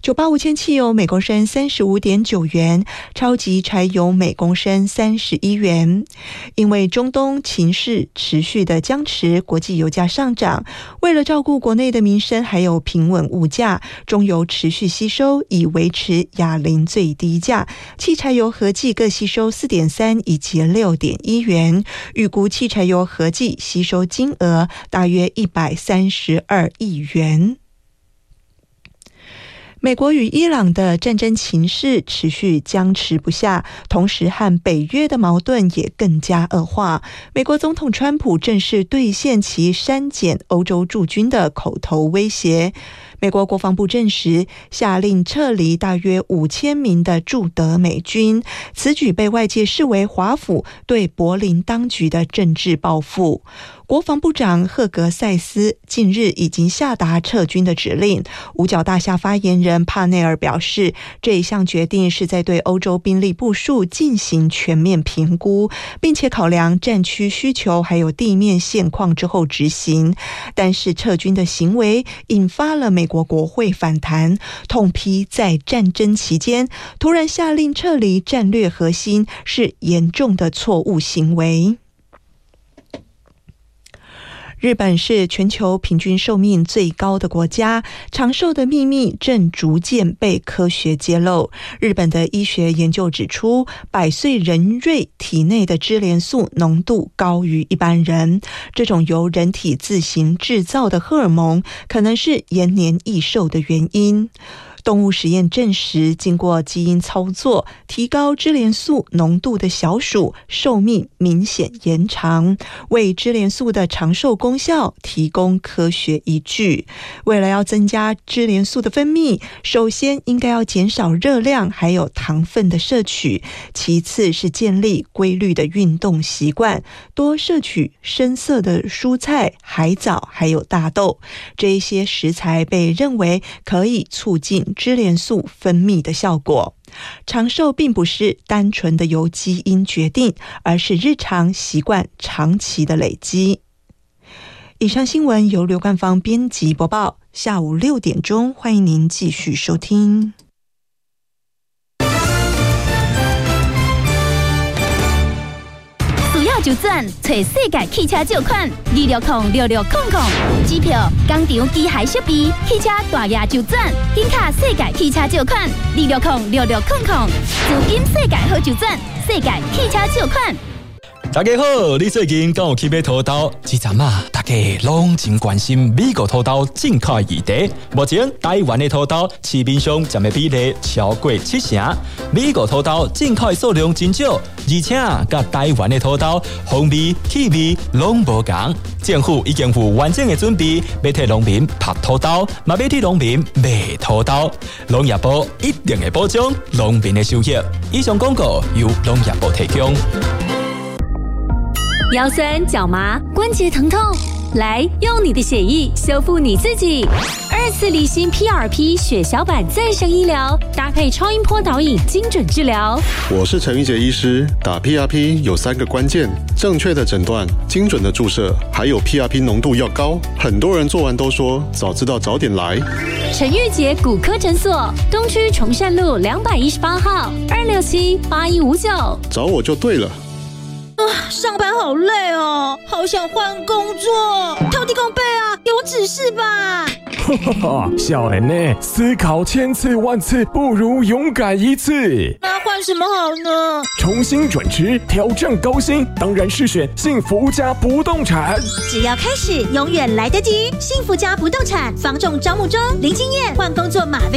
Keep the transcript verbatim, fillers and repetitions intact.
九八五铅汽油每公升三十五点九元，超级柴油每公升三十一元。因为中东情势持续的僵持，国际油价上涨，为了照顾国内的民生还有平稳物价，中油持续吸收，以维持亚龄最低价。汽柴油合计各吸收 四点三 以及 六点一元，预估汽柴油合计吸收金额大约一百三十二亿元。美国与伊朗的战争情势持续僵持不下，同时和北约的矛盾也更加恶化。美国总统川普正式兑现其删减欧洲驻军的口头威胁。美国国防部证实，下令撤离大约五千名的驻德美军，此举被外界视为华府对柏林当局的政治报复。国防部长赫格塞斯近日已经下达撤军的指令。五角大厦发言人帕内尔表示，这一项决定是在对欧洲兵力部署进行全面评估，并且考量战区需求还有地面现况之后执行。但是撤军的行为引发了美国国会反弹，痛批在战争期间突然下令撤离战略核心是严重的错误行为。日本是全球平均寿命最高的国家，长寿的秘密正逐渐被科学揭露。日本的医学研究指出，百岁人瑞体内的支连素浓度高于一般人，这种由人体自行制造的荷尔蒙可能是延年益寿的原因。动物实验证实，经过基因操作提高支连素浓度的小鼠寿命明显延长，为支连素的长寿功效提供科学依据。为了要增加支连素的分泌，首先应该要减少热量还有糖分的摄取，其次是建立规律的运动习惯，多摄取深色的蔬菜、海藻还有大豆，这一些食材被认为可以促进支连素分泌的效果。长寿并不是单纯的由基因决定，而是日常习惯长期的累积。以上新闻由刘冠芳编辑播报，下午六点钟欢迎您继续收听。 需要就转找世界汽车借款二六零六六空空，机票、工厂、机械设备、汽车大额就转，紧卡世界汽车借款二六零六六空空，资金世界好就转，世界汽车借款。 大家好，你最近敢有去买土豆？这阵啊，大家拢真关心美国土豆进口议题。目前台湾的土豆市面上占的比例超过七成，美国土豆进口的数量真少，而且甲台湾的土豆风味、气味拢无同。政府已经有完整的准备，要替农民拍土豆，嘛要替农民卖土豆。农业部一定会保障农民的收益。以上广告由农业部提供。 腰酸、脚麻、关节疼痛，来用你的血液修复你自己。二次离心 P R P 血小板再生医疗，搭配超音波导引精准治疗。 我是陈玉杰医师，打 P R P 有三个关键：正确的诊断、精准的注射，还有 P R P 浓度要高。很多人做完都说早知道早点来。 陈玉杰骨科诊所，东区崇善路两百一十八号，二六七八一五九， 找我就对了。 啊，上班好累哦，好想换工作。土地公伯啊，给我指示吧。 哈哈哈，小人呢，思考千次万次不如勇敢一次。 那换什么好呢？ 重新转职，挑战高薪，当然是选幸福家不动产。 只要开始，永远来得及。幸福家不动产房仲招募中，零经验换工作马